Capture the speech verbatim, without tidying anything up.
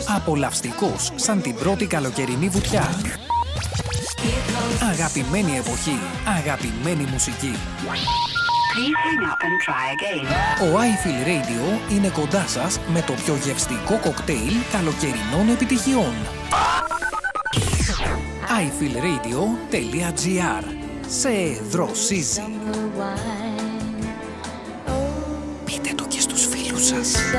Απολαυστικός σαν την πρώτη καλοκαιρινή βουτιά. Αγαπημένη εποχή, αγαπημένη μουσική. Ο iFeel Radio είναι κοντά σας με το πιο γευστικό κοκτέιλ καλοκαιρινών επιτυχιών. άι φιλ ρέιντιο τελεία τζι άρ. Σε δροσίζει. Πείτε το και στους φίλους σας.